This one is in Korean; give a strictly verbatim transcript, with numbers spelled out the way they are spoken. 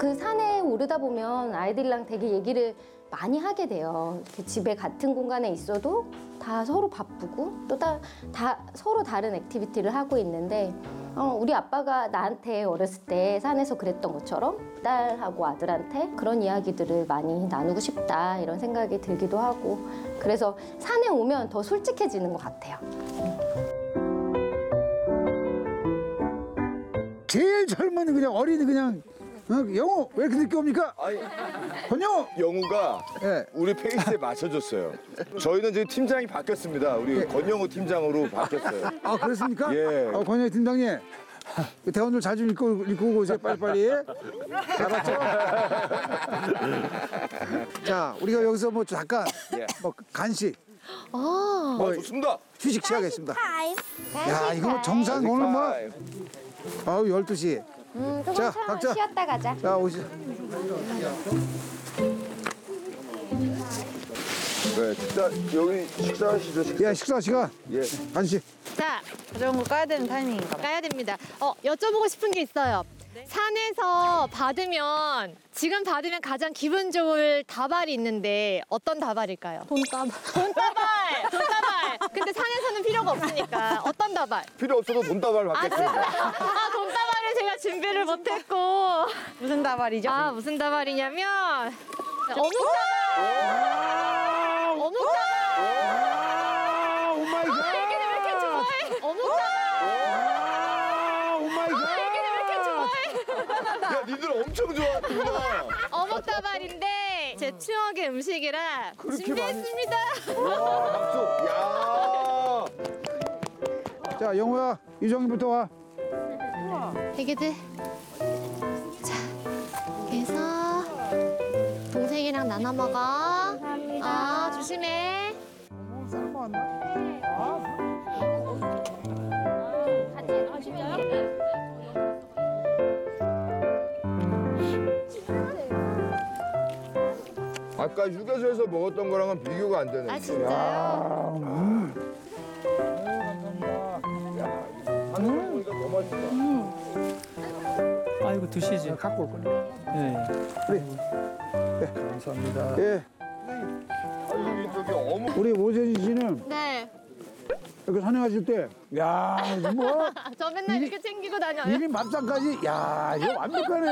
그 산에 오르다 보면 아이들이랑 되게 얘기를 많이 하게 돼요. 이렇게 집에 같은 공간에 있어도 다 서로 바쁘고 또 다, 다 서로 다른 액티비티를 하고 있는데 어, 우리 아빠가 나한테 어렸을 때 산에서 그랬던 것처럼 딸하고 아들한테 그런 이야기들을 많이 나누고 싶다 이런 생각이 들기도 하고 그래서 산에 오면 더 솔직해지는 것 같아요. 제일 젊은 그냥 어린이 그냥 어, 영호 왜 이렇게 늦게 옵니까? 아니, 권영호. 영우가 예. 우리 페이스에 맞춰줬어요. 저희는 지금 팀장이 바뀌었습니다. 우리 예. 권영우 팀장으로 바뀌었어요. 아 그렇습니까? 예. 어, 권영호 팀장님. 그 대원들 자주 읽고 읽고 오세요 빨리빨리. 알았죠? 자 우리가 여기서 뭐 잠깐 예. 뭐 간식 아, 아, 좋습니다. 휴식 취하겠습니다. 타임. 야 이거 뭐 정상 오늘 뭐 아우 열두 시. 음, 조금 자, 차- 각자. 쉬었다 가자. 자 오시죠. 네, 식사 여기 식사하시죠. 식사. 예 식사 시간. 예. 간식. 자, 자전거 까야 되는 타이밍인가 봐. 가야 됩니다. 어, 여쭤보고 싶은 게 있어요. 산에서 받으면 지금 받으면 가장 기분 좋을 다발이 있는데 어떤 다발일까요? 돈다발. 돈다발! 돈다발! 근데 산에서는 필요가 없으니까 어떤 다발? 필요 없어도 돈다발 아, 진짜? 받겠습니다. 아, 돈다발을 제가 준비를 못했고. 무슨 다발이죠? 아, 무슨 다발이냐면 어묵다발! 어묵다발! 오 마이 갓. 애기를 왜 이렇게 좋아해? 어묵다발! 오 마이 갓. 애기를 왜 이렇게 좋아해? 야, 니들 엄청 좋아하는구나. 어묵다발인데 제 추억의 음식이라 그렇게 준비했습니다. 와, 박수. 야. 자 영호야 유정이부터 와. 애기들. 자, 그래서 동생이랑 나눠 먹어. 아, 조심해. 아까 휴게소에서 먹었던 거랑은 비교가 안 되네. 아, 진짜요? 아이고 드시지. 갖고 올 거야. 네. 감사합니다. 예. 아니, 저기 어묵. 우리 오재진 씨는 네. 이렇게 산에 가실 때, 야, 이거 뭐, 저 맨날 이리- 이렇게 챙기고 다녀요. 일 인 밥상까지, 야, 이거 완벽하네.